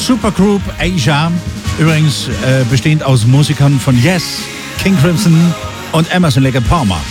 Supergroup Asia, übrigens bestehend aus Musikern von Yes, King Crimson und Emerson Lake & Palmer.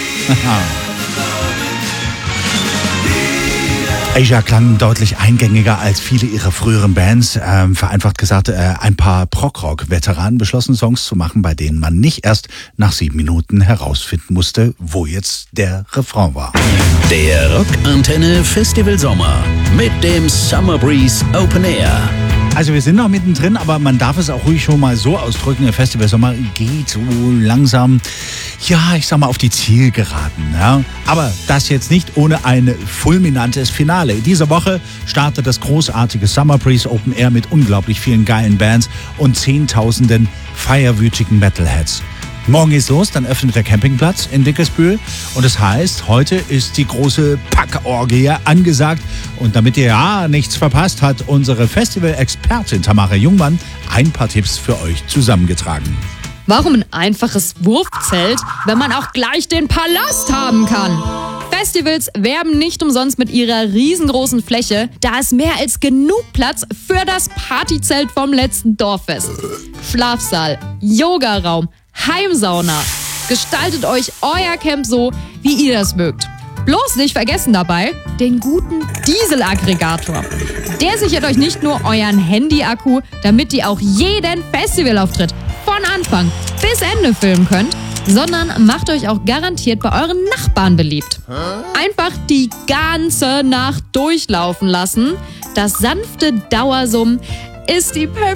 Asia klang deutlich eingängiger als viele ihrer früheren Bands. Vereinfacht gesagt, ein paar Prog-Rock-Veteranen beschlossen, Songs zu machen, bei denen man nicht erst nach 7 Minuten herausfinden musste, wo jetzt der Refrain war. Der Rockantenne Festival Sommer mit dem Summer Breeze Open Air. Also wir sind noch mittendrin, aber man darf es auch ruhig schon mal so ausdrücken, der Festival Sommer geht so langsam, ja, ich sag mal, auf die Zielgeraden. Ja? Aber das jetzt nicht ohne ein fulminantes Finale. Diese Woche startet das großartige Summer Breeze Open Air mit unglaublich vielen geilen Bands und Zehntausenden feierwütigen Metalheads. Morgen geht's los, dann öffnet der Campingplatz in Dickesbühl und das heißt, heute ist die große Packorgie angesagt und damit ihr ja nichts verpasst, hat unsere Festival-Expertin Tamara Jungmann ein paar Tipps für euch zusammengetragen. Warum ein einfaches Wurfzelt, wenn man auch gleich den Palast haben kann? Festivals werben nicht umsonst mit ihrer riesengroßen Fläche. Da ist mehr als genug Platz für das Partyzelt vom letzten Dorffest. Schlafsaal, Yogaraum, Heimsauna. Gestaltet euch euer Camp so, wie ihr das mögt. Bloß nicht vergessen dabei den guten Dieselaggregator. Der sichert euch nicht nur euren Handy-Akku, damit ihr auch jeden Festivalauftritt von Anfang bis Ende filmen könnt, sondern macht euch auch garantiert bei euren Nachbarn beliebt. Einfach die ganze Nacht durchlaufen lassen. Das sanfte Dauersummen ist die perfekte